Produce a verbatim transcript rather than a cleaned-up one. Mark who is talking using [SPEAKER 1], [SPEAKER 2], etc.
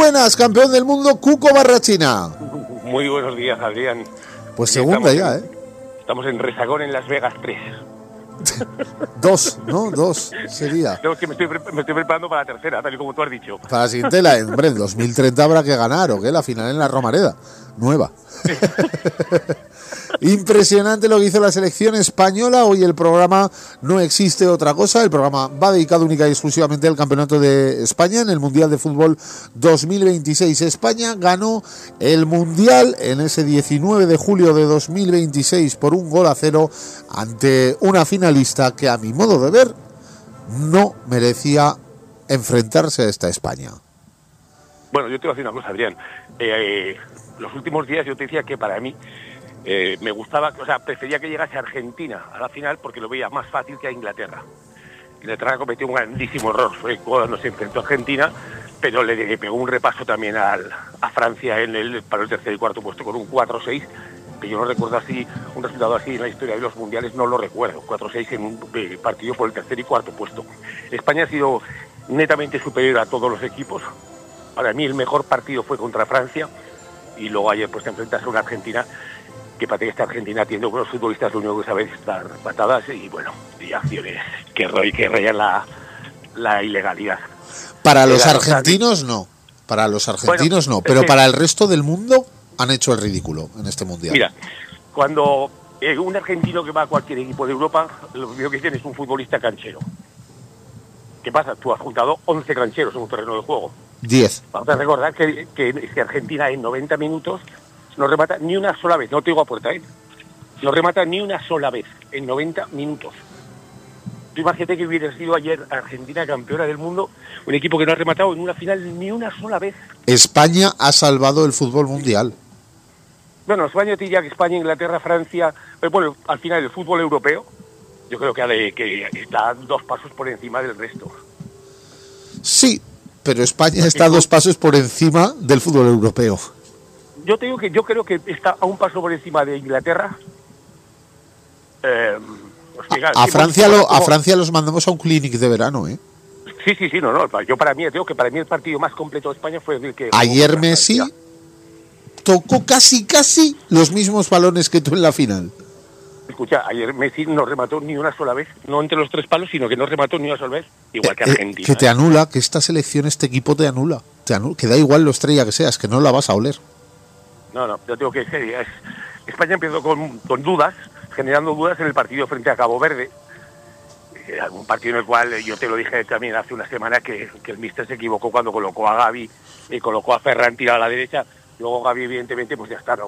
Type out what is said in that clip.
[SPEAKER 1] buenas, campeón del mundo, Cuco Barrachina.
[SPEAKER 2] Muy buenos días, Adrián.
[SPEAKER 1] Pues segunda ya,
[SPEAKER 2] en,
[SPEAKER 1] ¿eh?
[SPEAKER 2] Estamos en Resagón, en Las Vegas tres.
[SPEAKER 1] Dos, ¿no? Dos sería.
[SPEAKER 2] No, es que me estoy, me estoy preparando para la tercera, tal y como tú has dicho.
[SPEAKER 1] Para la siguiente, la, hombre, en dos mil treinta habrá que ganar, ¿o qué? La final en la Romareda, nueva. Impresionante lo que hizo la selección española. Hoy el programa no existe otra cosa. El programa va dedicado única y exclusivamente al Campeonato de España en el Mundial de Fútbol dos mil veintiséis. España ganó el Mundial en ese diecinueve de julio de dos mil veintiséis por un gol a cero ante una finalista que, a mi modo de ver, no merecía enfrentarse a esta España.
[SPEAKER 2] Bueno, yo te voy a decir una cosa, Adrián. Eh, eh, los últimos días yo te decía que para mí Eh, me gustaba, o sea, prefería que llegase a Argentina a la final porque lo veía más fácil que a Inglaterra. Inglaterra cometió un grandísimo error, fue cuando se enfrentó a Argentina, pero le, le pegó un repaso también al, a Francia en el, para el tercer y cuarto puesto con un cuatro seis, que yo no recuerdo así, un resultado así en la historia de los mundiales, no lo recuerdo, cuatro seis en un eh, partido por el tercer y cuarto puesto. España ha sido netamente superior a todos los equipos. Para mí el mejor partido fue contra Francia, y luego ayer pues te enfrentas a una Argentina que para que esta Argentina tiene unos futbolistas lo único que saben es dar patadas y bueno, y acciones que, que rayan la, la ilegalidad.
[SPEAKER 1] Para los argentinos no, para los argentinos
[SPEAKER 2] bueno,
[SPEAKER 1] no, pero
[SPEAKER 2] es que,
[SPEAKER 1] para el resto del mundo han hecho el ridículo en este mundial.
[SPEAKER 2] Mira, cuando eh, un argentino que va a cualquier equipo de Europa, lo primero que tiene es un futbolista canchero. ¿Qué pasa? Tú has juntado once cancheros en un terreno de juego.
[SPEAKER 1] diez.
[SPEAKER 2] Vamos a recordar que, que, que Argentina en noventa minutos no remata ni una sola vez, no te digo a puerta, ¿eh? No remata ni una sola vez en noventa minutos. Tú imagínate que hubiera sido ayer Argentina campeona del mundo, un equipo que no ha rematado en una final ni una sola vez.
[SPEAKER 1] España ha salvado el fútbol mundial.
[SPEAKER 2] Bueno, España te diría que España, Inglaterra, Francia, pero bueno, al final el fútbol europeo, yo creo que, ha de, que está dos pasos por encima del resto.
[SPEAKER 1] Sí, pero España está dos pasos por encima del fútbol europeo.
[SPEAKER 2] Yo te digo que yo creo que está a un paso por encima de Inglaterra. Eh, hostia,
[SPEAKER 1] a, a,
[SPEAKER 2] sí,
[SPEAKER 1] Francia
[SPEAKER 2] como,
[SPEAKER 1] lo,
[SPEAKER 2] como...
[SPEAKER 1] a Francia los mandamos a un clinic de verano, ¿eh?
[SPEAKER 2] Sí, sí, sí, no, no. Yo para mí, digo que para mí el partido más completo de España fue el que...
[SPEAKER 1] Ayer Messi tocó casi, casi los mismos balones que tú en la final.
[SPEAKER 2] Escucha, ayer Messi no remató ni una sola vez, no entre los tres palos, sino que no remató ni una sola vez, igual que Argentina.
[SPEAKER 1] Eh, que te anula, que esta selección, este equipo te anula, te anula, que da igual lo estrella que seas, que no la vas a oler.
[SPEAKER 2] No, no, yo tengo que decir, es, España empezó con, con dudas, generando dudas en el partido frente a Cabo Verde. Era un partido en el cual, yo te lo dije también hace una semana, que, que el míster se equivocó cuando colocó a Gavi y colocó a Ferran tirado a la derecha. Luego Gavi, evidentemente, pues ya está, ¿no?